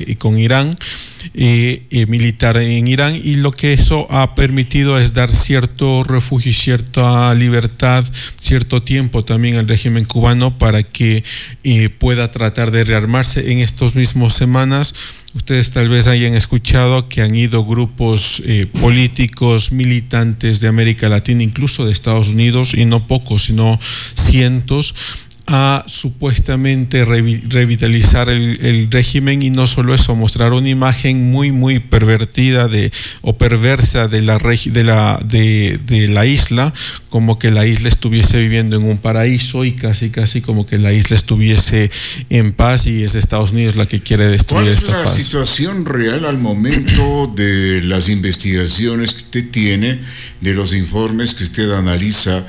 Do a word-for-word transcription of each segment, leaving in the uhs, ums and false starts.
eh, con Irán, eh, eh, militar en Irán, y lo que eso ha permitido es dar cierto refugio y cierta libertad, cierto tiempo también al régimen cubano para que eh, pueda tratar de rearmarse. En estos mismos semanas ustedes tal vez hayan escuchado que han ido grupos eh, políticos, militantes de América Latina, incluso de Estados Unidos, y no pocos, sino cientos, a supuestamente revi revitalizar el, el régimen, y no solo eso, mostrar una imagen muy muy pervertida de o perversa de la de la de, de la isla, como que la isla estuviese viviendo en un paraíso y casi casi como que la isla estuviese en paz, y es Estados Unidos la que quiere destruir esta paz. ¿Cuál es la situación real al momento de las investigaciones que usted tiene, de los informes que usted analiza?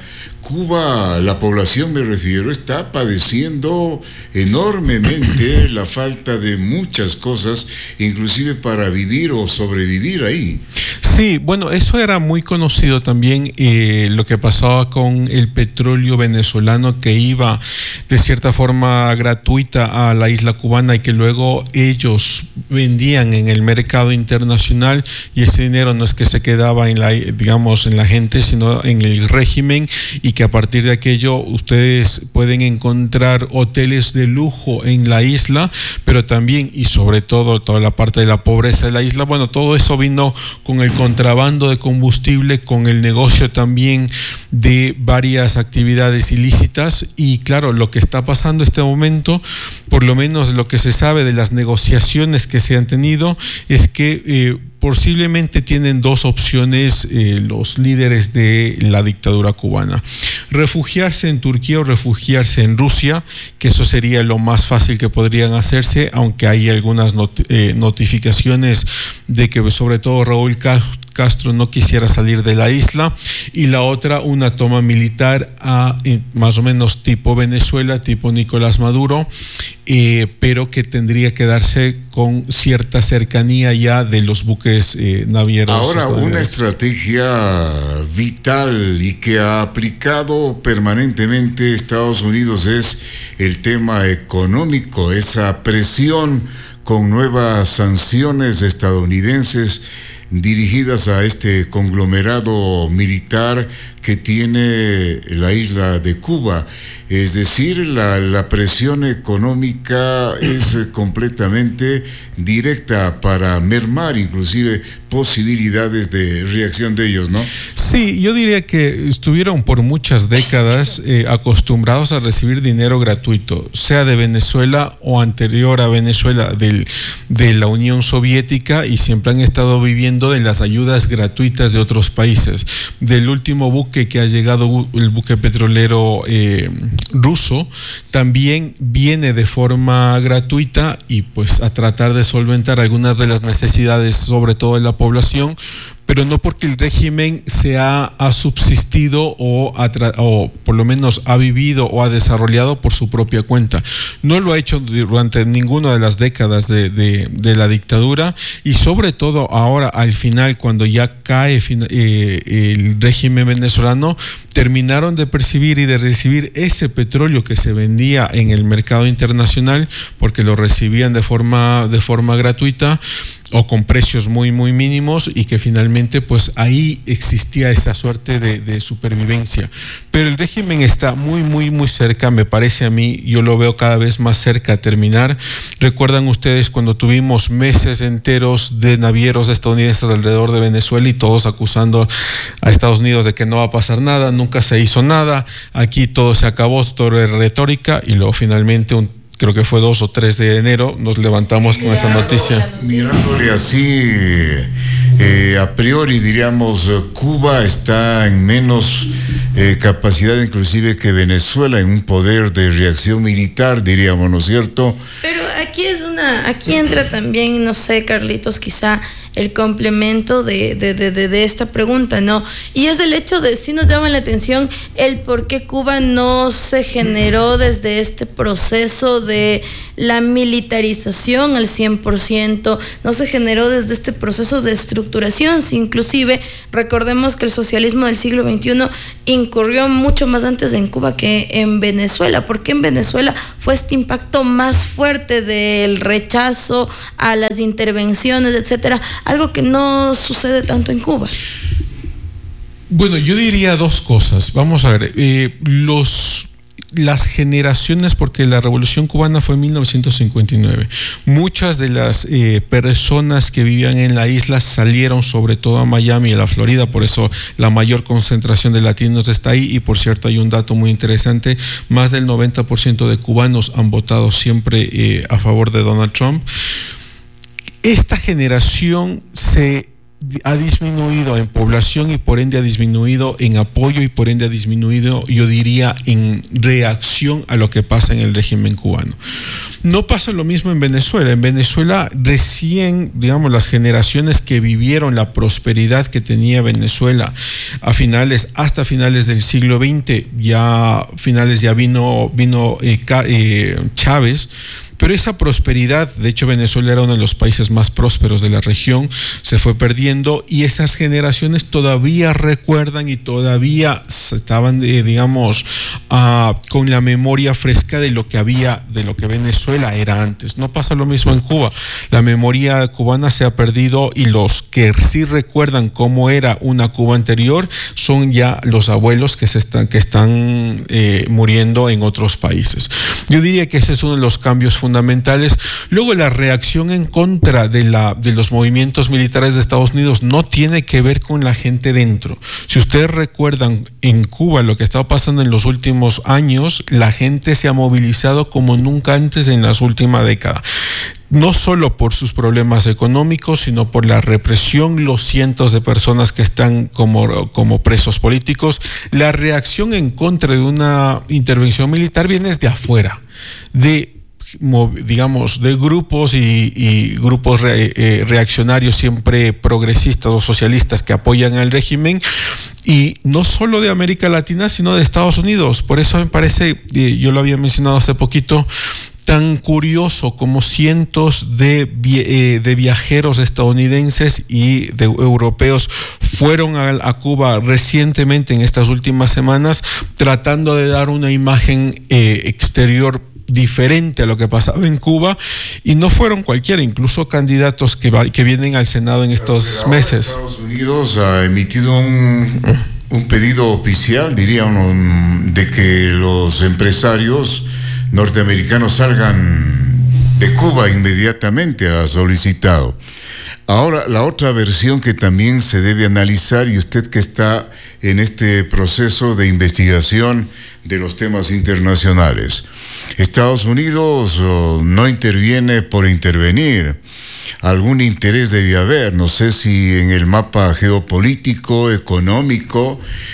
Cuba, la población me refiero, está padeciendo enormemente la falta de muchas cosas, inclusive para vivir o sobrevivir ahí. Sí, bueno, eso era muy conocido también, eh, lo que pasaba con el petróleo venezolano que iba de cierta forma gratuita a la isla cubana y que luego ellos vendían en el mercado internacional, y ese dinero no es que se quedaba en la, digamos, en la gente, sino en el régimen, y que a partir de aquello ustedes pueden encontrar hoteles de lujo en la isla, pero también y sobre todo toda la parte de la pobreza de la isla. Bueno, todo eso vino con el contrabando de combustible, con el negocio también de varias actividades ilícitas, y claro, lo que está pasando en este momento, por lo menos lo que se sabe de las negociaciones que se han tenido, es que eh, posiblemente tienen dos opciones eh, los líderes de la dictadura cubana: refugiarse en Turquía o refugiarse en Rusia, que eso sería lo más fácil que podrían hacerse, aunque hay algunas not eh, notificaciones de que sobre todo Raúl Castro no quisiera salir de la isla, y la otra, una toma militar a, eh, más o menos tipo Venezuela, tipo Nicolás Maduro, eh, pero que tendría que darse con cierta cercanía ya de los buques eh, navieros. Ahora, una estrategia vital y que ha aplicado permanentemente Estados Unidos es el tema económico, esa presión con nuevas sanciones estadounidenses dirigidas a este conglomerado militar que tiene la isla de Cuba. Es decir, la, la presión económica es completamente directa para mermar inclusive posibilidades de reacción de ellos, ¿no? Sí, yo diría que estuvieron por muchas décadas eh, acostumbrados a recibir dinero gratuito, sea de Venezuela o anterior a Venezuela, del, de la Unión Soviética, y siempre han estado viviendo de las ayudas gratuitas de otros países. Del último buque que ha llegado, el buque petrolero eh, ruso, también viene de forma gratuita, y pues a tratar de solventar algunas de las necesidades, sobre todo de la población, pero no porque el régimen se ha, ha subsistido o, ha o por lo menos ha vivido o ha desarrollado por su propia cuenta. No lo ha hecho durante ninguna de las décadas de, de, de la dictadura, y sobre todo ahora al final, cuando ya cae eh, el régimen venezolano, terminaron de percibir y de recibir ese petróleo que se vendía en el mercado internacional, porque lo recibían de forma, de forma gratuita o con precios muy muy mínimos, y que finalmente pues ahí existía esa suerte de, de supervivencia. Pero el régimen está muy muy muy cerca, me parece a mí, yo lo veo cada vez más cerca a terminar. ¿Recuerdan ustedes cuando tuvimos meses enteros de navieros estadounidenses alrededor de Venezuela y todos acusando a Estados Unidos de que no va a pasar nada, nunca se hizo nada, aquí todo se acabó, todo era retórica, y luego finalmente un creo que fue dos o tres de enero, nos levantamos con esa noticia. Mirándole así, eh, a priori diríamos, Cuba está en menos eh, capacidad inclusive que Venezuela, en un poder de reacción militar, diríamos, ¿no es cierto? Pero aquí es una, aquí entra también, no sé, Carlitos, quizá el complemento de, de, de, de, de esta pregunta, ¿no? Y es el hecho de, sí nos llama la atención el por qué Cuba no se generó desde este proceso de la militarización al cien por ciento, no se generó desde este proceso de estructuración, si inclusive recordemos que el socialismo del siglo veintiuno incurrió mucho más antes en Cuba que en Venezuela. ¿Por qué en Venezuela fue este impacto más fuerte del rechazo a las intervenciones, etcétera? Algo que no sucede tanto en Cuba. Bueno, yo diría dos cosas. Vamos a ver, eh, los... las generaciones, porque la Revolución Cubana fue en mil novecientos cincuenta y nueve. Muchas de las eh, personas que vivían en la isla salieron sobre todo a Miami y a la Florida, por eso la mayor concentración de latinos está ahí. Y por cierto, hay un dato muy interesante: más del noventa por ciento de cubanos han votado siempre eh, a favor de Donald Trump. Esta generación se ha disminuido en población y por ende ha disminuido en apoyo y por ende ha disminuido, yo diría, en reacción a lo que pasa en el régimen cubano. No pasa lo mismo en Venezuela. En Venezuela recién, digamos, las generaciones que vivieron la prosperidad que tenía Venezuela a finales, hasta finales del siglo veinte, ya finales ya vino, vino eh, eh, Chávez. Pero esa prosperidad, de hecho Venezuela era uno de los países más prósperos de la región, se fue perdiendo y esas generaciones todavía recuerdan y todavía estaban, eh, digamos, uh, con la memoria fresca de lo que había, de lo que Venezuela era antes. No pasa lo mismo en Cuba. La memoria cubana se ha perdido y los que sí recuerdan cómo era una Cuba anterior son ya los abuelos que, se están, que están eh, muriendo en otros países. Yo diría que ese es uno de los cambios fundamentales. fundamentales. Luego, la reacción en contra de, la, de los movimientos militares de Estados Unidos no tiene que ver con la gente dentro. Si ustedes recuerdan en Cuba lo que estaba pasando en los últimos años, la gente se ha movilizado como nunca antes en las últimas décadas. No solo por sus problemas económicos, sino por la represión, los cientos de personas que están como, como presos políticos. La reacción en contra de una intervención militar viene desde afuera, de digamos, de grupos y, y grupos re, eh, reaccionarios siempre progresistas o socialistas que apoyan al régimen, y no solo de América Latina, sino de Estados Unidos. Por eso me parece, eh, yo lo había mencionado hace poquito, tan curioso como cientos de, eh, de viajeros estadounidenses y de europeos fueron a, a Cuba recientemente en estas últimas semanas, tratando de dar una imagen eh, exterior diferente a lo que pasaba en Cuba, y no fueron cualquiera, incluso candidatos que, va, que vienen al Senado en estos meses. Estados Unidos ha emitido un, un pedido oficial, diría uno, de que los empresarios norteamericanos salgan de Cuba inmediatamente, ha solicitado. Ahora, la otra versión que también se debe analizar, y usted que está en este proceso de investigación de los temas internacionales, Estados Unidos oh, no interviene por intervenir. Algún interés debe haber, no sé si en el mapa geopolítico, económico,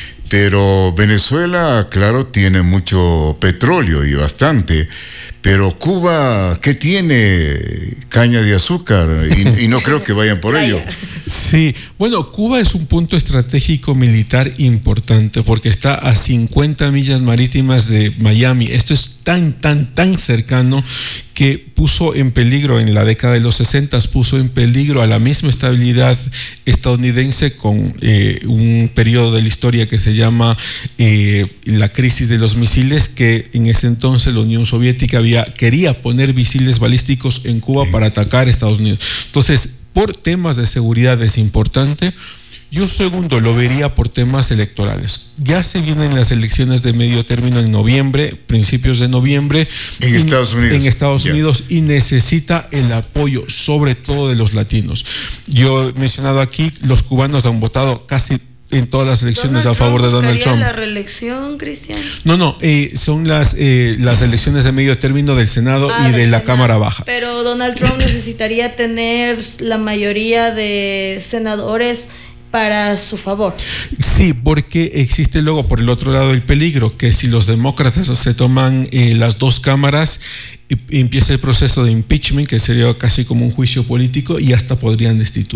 pero Venezuela, claro, tiene mucho petróleo y bastante. Pero Cuba, ¿qué tiene? Caña de azúcar, y, y no creo que vayan por ello. Sí, bueno, Cuba es un punto estratégico militar importante porque está a cincuenta millas marítimas de Miami. Esto es tan, tan, tan cercano que puso en peligro en la década de los sesenta, puso en peligro a la misma estabilidad estadounidense con eh, un periodo de la historia que se llama eh, la crisis de los misiles, que en ese entonces la Unión Soviética había, quería poner misiles balísticos en Cuba para atacar a Estados Unidos. Entonces, por temas de seguridad es importante. Yo segundo lo vería por temas electorales. Ya se vienen las elecciones de medio término en noviembre, principios de noviembre. En y, Estados Unidos. En Estados yeah. Unidos, y necesita el apoyo, sobre todo de los latinos. Yo he mencionado aquí, los cubanos han votado casi en todas las elecciones Donald a favor Trump de Donald Trump. ¿La reelección, Cristian? No, no, eh, son las, eh, las elecciones de medio término del Senado ah, y de la Senado. Cámara Baja. Pero Donald Trump necesitaría tener la mayoría de senadores para su favor. Sí, porque existe luego por el otro lado el peligro, que si los demócratas se toman eh, las dos cámaras, empieza el proceso de impeachment, que sería casi como un juicio político, y hasta podrían destituirlo.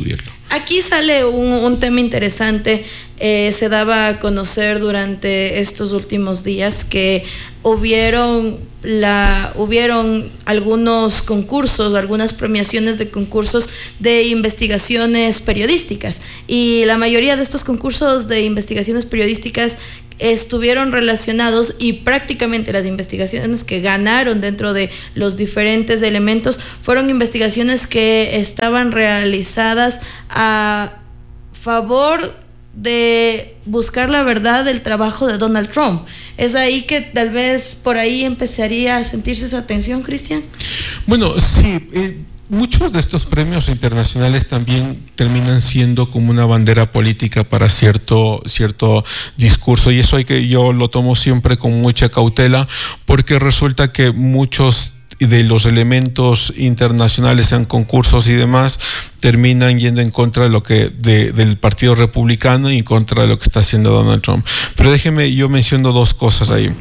Aquí sale un, un tema interesante. Eh, se daba a conocer durante estos últimos días que hubieron, la, hubieron algunos concursos, algunas premiaciones de concursos de investigaciones periodísticas, y la mayoría de estos concursos de investigaciones periodísticas estuvieron relacionados, y prácticamente las investigaciones que ganaron dentro de los diferentes elementos fueron investigaciones que estaban realizadas a favor de buscar la verdad del trabajo de Donald Trump. Es ahí que tal vez por ahí empezaría a sentirse esa tensión, Cristian. Bueno, sí, eh, muchos de estos premios internacionales también terminan siendo como una bandera política para cierto, cierto discurso, y eso hay que, yo lo tomo siempre con mucha cautela, porque resulta que muchos de los elementos internacionales, sean concursos y demás, terminan yendo en contra de lo que de, del Partido Republicano y en contra de lo que está haciendo Donald Trump. Pero déjeme, yo menciono dos cosas ahí.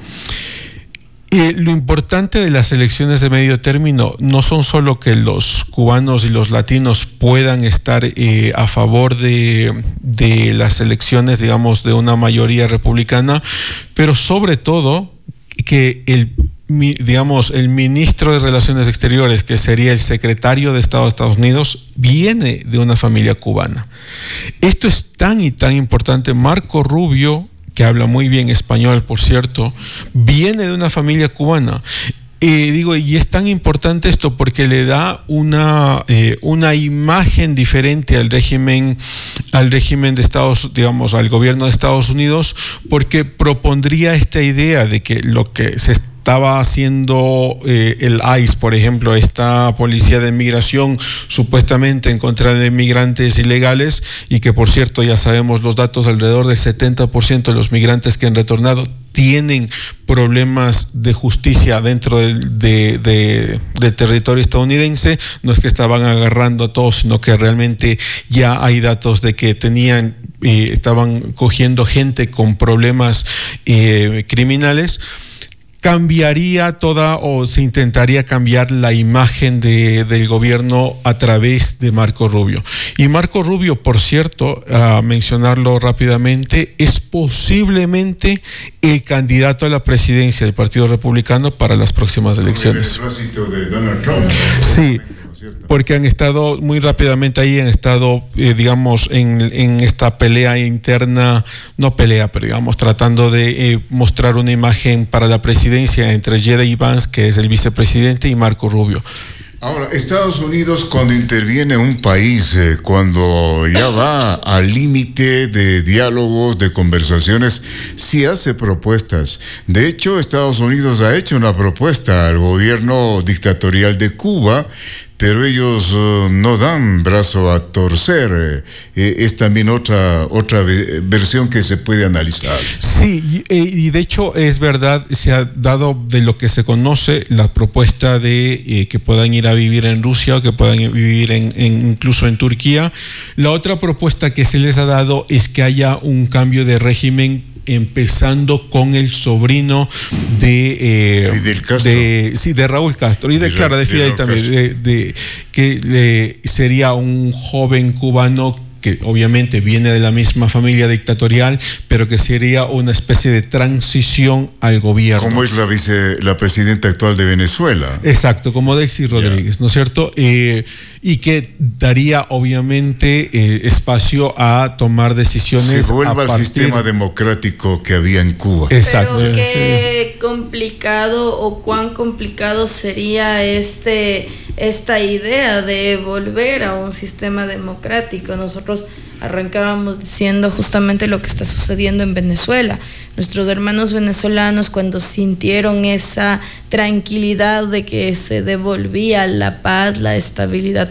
Eh, lo importante de las elecciones de medio término no son solo que los cubanos y los latinos puedan estar eh, a favor de, de las elecciones, digamos, de una mayoría republicana, pero sobre todo que el digamos, el ministro de Relaciones Exteriores, que sería el secretario de Estado de Estados Unidos, viene de una familia cubana. Esto es tan y tan importante. Marco Rubio, que habla muy bien español, por cierto, viene de una familia cubana. Eh, digo, y es tan importante esto porque le da una, eh, una imagen diferente al régimen, al régimen de Estados, digamos, al gobierno de Estados Unidos, porque propondría esta idea de que lo que se estaba haciendo eh, el I C E, por ejemplo, esta policía de migración supuestamente en contra de migrantes ilegales, y que por cierto ya sabemos los datos, alrededor del setenta por ciento de los migrantes que han retornado tienen problemas de justicia dentro del, de, de, del territorio estadounidense. No es que estaban agarrando a todos, sino que realmente ya hay datos de que tenían, eh, estaban cogiendo gente con problemas eh, criminales. Cambiaría toda, o se intentaría cambiar la imagen de, del gobierno a través de Marco Rubio. Y Marco Rubio, por cierto, a mencionarlo rápidamente, es posiblemente el candidato a la presidencia del Partido Republicano para las próximas elecciones. Con el beneplácito de Donald Trump. Sí, porque han estado muy rápidamente ahí, han estado, eh, digamos, en, en esta pelea interna, no pelea, pero digamos, tratando de eh, mostrar una imagen para la presidencia entre J D Vance, que es el vicepresidente, y Marco Rubio. Ahora, Estados Unidos, cuando interviene un país, eh, cuando ya va al límite de diálogos, de conversaciones, sí hace propuestas. De hecho, Estados Unidos ha hecho una propuesta al gobierno dictatorial de Cuba, pero ellos uh, no dan brazo a torcer. Eh, es también otra otra versión que se puede analizar. Sí, y, y de hecho es verdad, se ha dado de lo que se conoce la propuesta de eh, que puedan ir a vivir en Rusia o que puedan vivir en, en, incluso en Turquía. La otra propuesta que se les ha dado es que haya un cambio de régimen, empezando con el sobrino de, eh, Fidel Castro. de sí de Raúl Castro y de, de claro de Fidel también, de, de, que eh, sería un joven cubano que obviamente viene de la misma familia dictatorial, pero que sería una especie de transición al gobierno. Como es la vice, la presidenta actual de Venezuela. Exacto, como Delcy Rodríguez, yeah. ¿no es cierto? Eh, y que daría obviamente eh, espacio a tomar decisiones. Se vuelva a al partir... sistema democrático que había en Cuba. Exacto. Pero qué complicado o cuán complicado sería este esta idea de volver a un sistema democrático. Nosotros arrancábamos diciendo justamente lo que está sucediendo en Venezuela. Nuestros hermanos venezolanos, cuando sintieron esa tranquilidad de que se devolvía la paz, la estabilidad